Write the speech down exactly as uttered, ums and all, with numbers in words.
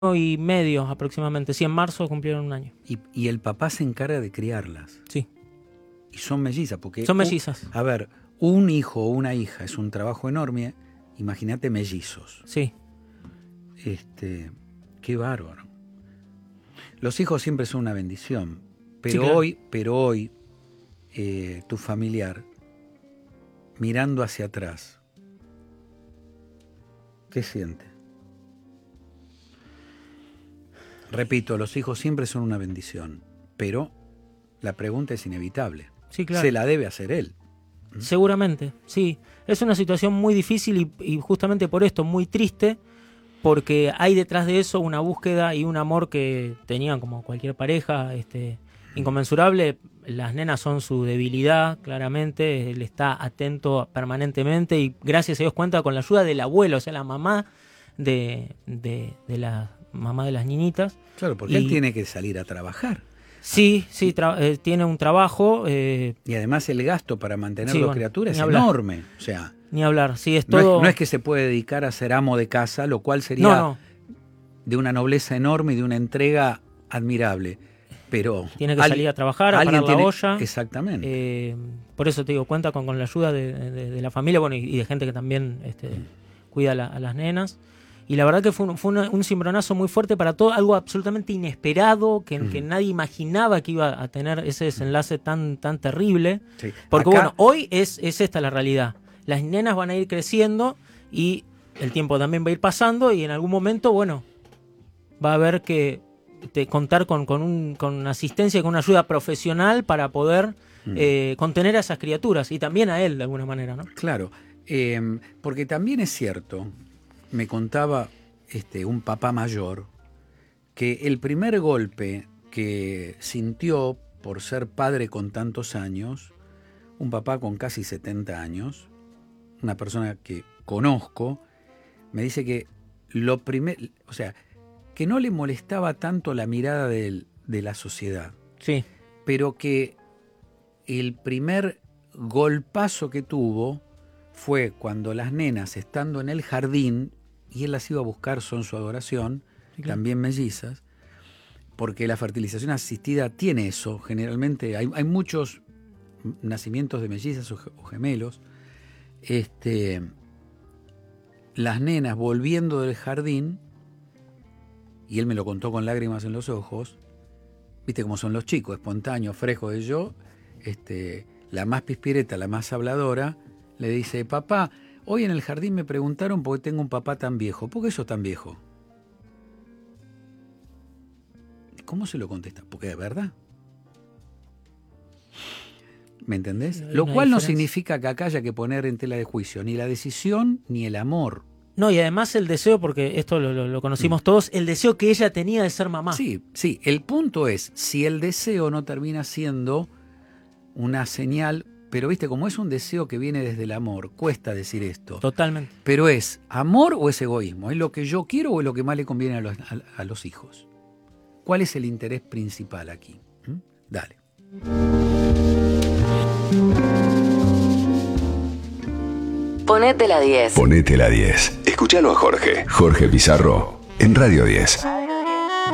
y medio aproximadamente. Sí, en marzo cumplieron un año. Y, y el papá se encarga de criarlas. Sí. Y son mellizas, porque... Son mellizas. Un, a ver, un hijo o una hija es un trabajo enorme. Imagínate mellizos. Sí. Este, qué bárbaro. Los hijos siempre son una bendición. Pero Sí, claro. hoy, pero hoy, eh, tu familiar, mirando hacia atrás, ¿qué siente? Repito, los hijos siempre son una bendición, pero la pregunta es inevitable. Sí, claro. Se la debe hacer él. Seguramente, sí. Es una situación muy difícil y, y justamente por esto muy triste, porque hay detrás de eso una búsqueda y un amor que tenían como cualquier pareja, este, inconmensurable. Las nenas son su debilidad, claramente. Él está atento permanentemente y gracias a Dios cuenta con la ayuda del abuelo, o sea, la mamá de, de, de la mamá de las niñitas. Claro, porque y, él tiene que salir a trabajar. Sí, sí, tra- eh, tiene un trabajo. Eh, y además el gasto para mantener sí, las bueno, criaturas es hablar. enorme. O sea, Ni hablar, sí, es no, todo... es, no es que se puede dedicar a ser amo de casa, lo cual sería no, no. de una nobleza enorme y de una entrega admirable. Pero tiene que salir a trabajar, a parar la tiene, olla. Exactamente. Eh, por eso te digo, cuenta con, con la ayuda de, de, de la familia, bueno, y, y de gente que también este, cuida a, la, a las nenas. Y la verdad que fue un, fue una, un cimbronazo muy fuerte para todo, algo absolutamente inesperado, que, mm. que nadie imaginaba que iba a tener ese desenlace tan, tan terrible. Sí. Porque Acá... bueno, hoy es, es esta la realidad. Las nenas van a ir creciendo y el tiempo también va a ir pasando y en algún momento, bueno, va a haber que te, contar con, con, un, con asistencia, con una ayuda profesional para poder mm. eh, contener a esas criaturas y también a él de alguna manera, ¿no? Claro, eh, porque también es cierto... Me contaba este, un papá mayor que el primer golpe que sintió por ser padre con tantos años, un papá con casi setenta años, una persona que conozco, me dice que lo primer, o sea, que no le molestaba tanto la mirada de, de la sociedad, sí, pero que el primer golpazo que tuvo fue cuando las nenas, estando en el jardín, y él las iba a buscar, son su adoración, sí, claro. También mellizas, porque la fertilización asistida tiene eso, generalmente hay, hay muchos nacimientos de mellizas o, o gemelos, este, las nenas volviendo del jardín, y él me lo contó con lágrimas en los ojos, viste cómo son los chicos, espontáneos, frescos de yo, este, la más pispireta, la más habladora, le dice, papá, hoy en el jardín me preguntaron por qué tengo un papá tan viejo. ¿Por qué sos tan viejo? ¿Cómo se lo contesta? Porque es verdad. ¿Me entendés? Lo cual diferencia. No significa que acá haya que poner en tela de juicio ni la decisión ni el amor. No, y además el deseo, porque esto lo, lo, lo conocimos mm. todos, el deseo que ella tenía de ser mamá. Sí, sí. El punto es, si el deseo no termina siendo una señal... Pero viste, como es un deseo que viene desde el amor, cuesta decir esto. Totalmente. Pero ¿es amor o es egoísmo? ¿Es lo que yo quiero o es lo que más le conviene a los, a, a los hijos? ¿Cuál es el interés principal aquí? ¿Mm? Dale. Ponete la diez. Ponete la diez. Escúchalo a Jorge. Jorge Pizarro en Radio diez.